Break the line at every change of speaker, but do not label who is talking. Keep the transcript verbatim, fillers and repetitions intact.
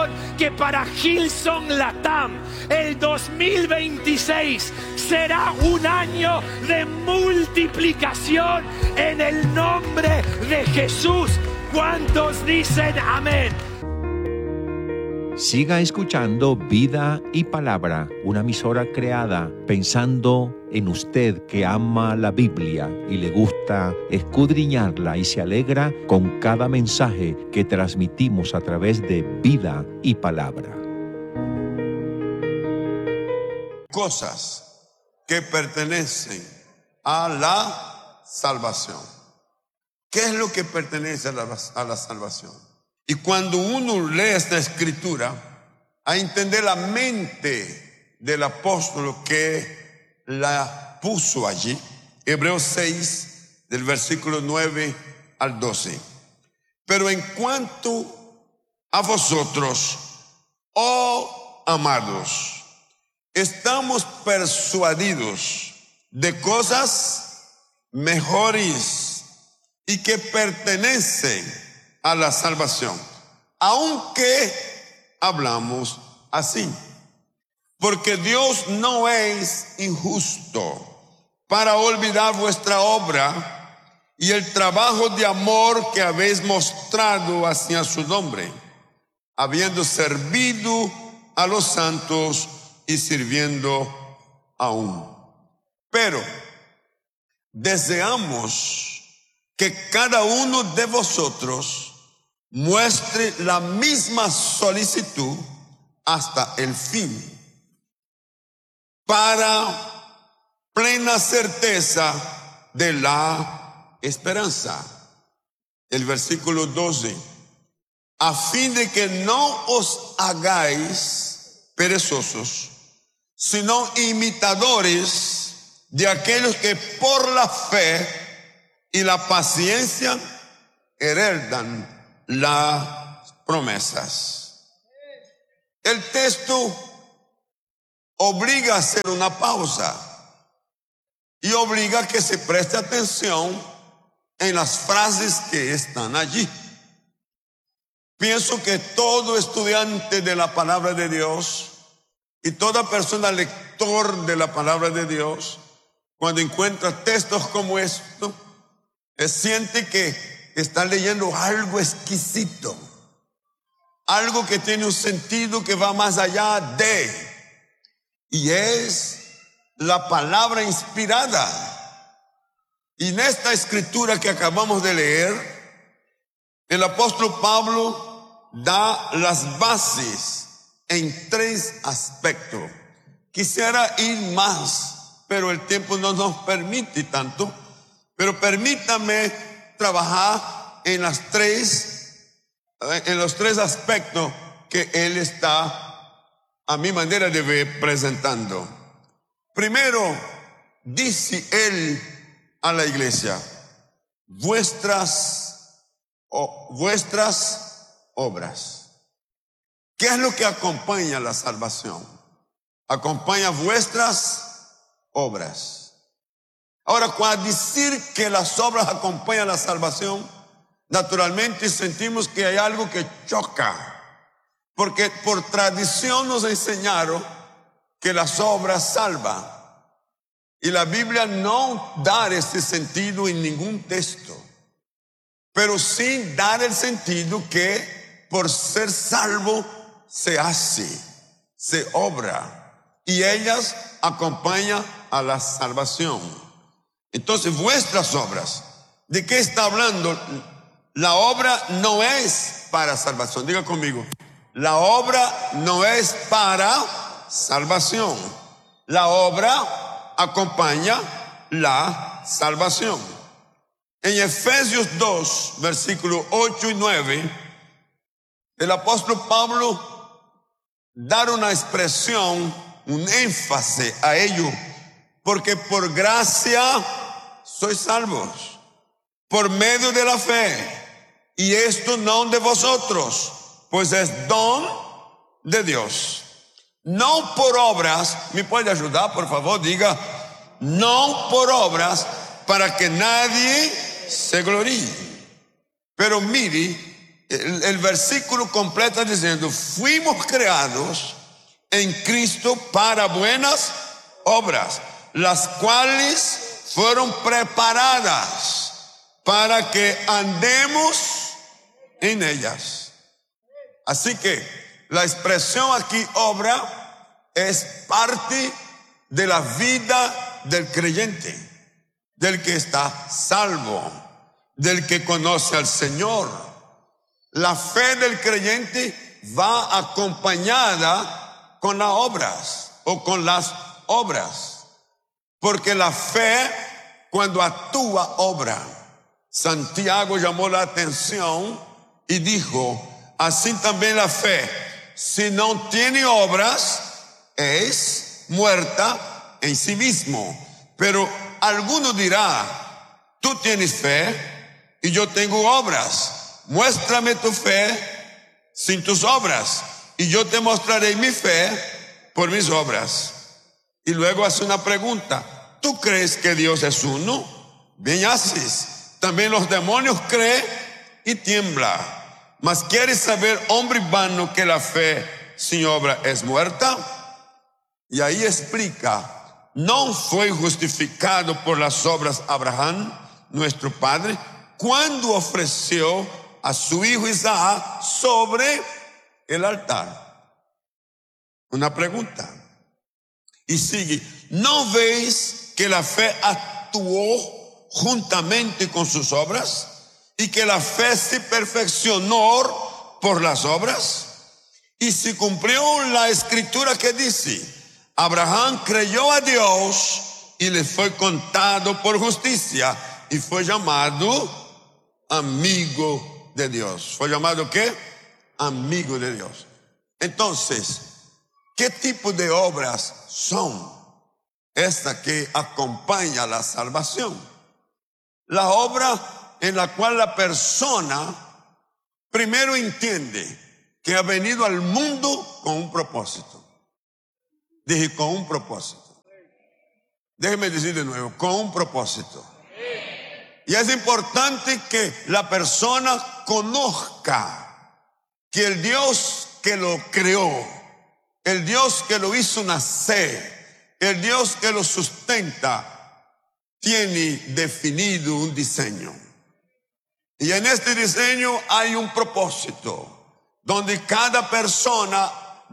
que para Hillsong Latam el dos mil veintiséis será un año de multiplicación en el nombre de Jesús. ¿Cuántos dicen amén?
Siga escuchando Vida y Palabra, una emisora creada pensando en usted que ama la Biblia y le gusta escudriñarla y se alegra con cada mensaje que transmitimos a través de Vida y Palabra.
Cosas que pertenecen a la salvación. ¿Qué es lo que pertenece a la, a la salvación? Y cuando uno lee esta escritura, a entender la mente del apóstol que la puso allí, Hebreos seis, del versículo nueve al doce. Pero en cuanto a vosotros, oh amados, estamos persuadidos de cosas mejores y que pertenecen a la salvación, aunque hablamos así, porque Dios no es injusto para olvidar vuestra obra y el trabajo de amor que habéis mostrado hacia su nombre, habiendo servido a los santos y sirviendo aún. Pero deseamos que cada uno de vosotros muestre la misma solicitud hasta el fin, para plena certeza de la esperanza. El versículo doce, a fin de que no os hagáis perezosos, sino imitadores de aquellos que por la fe y la paciencia heredan las promesas. El texto obliga a hacer una pausa y obliga a que se preste atención en las frases que están allí. Pienso que todo estudiante de la palabra de Dios y toda persona lector de la palabra de Dios, cuando encuentra textos como esto, siente que está leyendo algo exquisito, algo que tiene un sentido que va más allá de, y es la palabra inspirada. Y en esta escritura que acabamos de leer, el apóstol Pablo da las bases en tres aspectos. Quisiera ir más, pero el tiempo no nos permite tanto, pero permítame trabajar en las tres, en los tres aspectos que él está, a mi manera de ver, presentando. Primero, dice él a la iglesia, vuestras, oh, vuestras obras. ¿Qué es lo que acompaña la salvación? Acompaña vuestras obras. Ahora, cuando decir que las obras acompañan la salvación, naturalmente sentimos que hay algo que choca, porque por tradición nos enseñaron que las obras salvan, y la Biblia no da ese sentido en ningún texto, pero sí da el sentido que por ser salvo se hace, se obra, y ellas acompañan a la salvación. Entonces, vuestras obras, ¿de qué está hablando? La obra no es para salvación. Diga conmigo, la obra no es para salvación. La obra acompaña la salvación. En Efesios dos, versículos ocho y nueve, el apóstol Pablo da una expresión, un énfasis a ello, porque por gracia sois salvos, por medio de la fe, y esto no de vosotros, pues es don de Dios, no por obras. ¿Me puede ayudar, por favor? Diga, no por obras, para que nadie se gloríe. Pero mire el, el versículo completa diciendo, fuimos creados en Cristo para buenas obras, las cuales fueron preparadas para que andemos en ellas. Así que la expresión aquí obra es parte de la vida del creyente, del que está salvo, del que conoce al Señor. La fe del creyente va acompañada con las obras o con las obras, porque la fe cuando actúa obra. Santiago llamó la atención y dijo, así también la fe, si no tiene obras, es muerta en sí mismo. Pero alguno dirá, tú tienes fe y yo tengo obras. Muéstrame tu fe sin tus obras y yo te mostraré mi fe por mis obras. Y luego hace una pregunta, ¿tú crees que Dios es uno? Bien haces. También los demonios creen y tiemblan. Mas ¿quieres saber, hombre vano, que la fe sin obra es muerta? Y ahí explica, no fue justificado por las obras Abraham, nuestro padre, cuando ofreció a su hijo Isaac sobre el altar. Una pregunta. Y sigue, ¿no veis que la fe actuó juntamente con sus obras? Y que la fe se perfeccionó por las obras. Y se cumplió la escritura que dice, Abraham creyó a Dios y le fue contado por justicia y fue llamado amigo de Dios. ¿Fue llamado qué? Amigo de Dios. Entonces, ¿qué tipo de obras son estas que acompañan la salvación? La obra en la cual la persona primero entiende que ha venido al mundo con un propósito. Dije, con un propósito. Déjeme decir de nuevo, con un propósito. Y es importante que la persona conozca que el Dios que lo creó, el Dios que lo hizo nacer, el Dios que lo sustenta, tiene definido un diseño. Y en este diseño hay un propósito, donde cada persona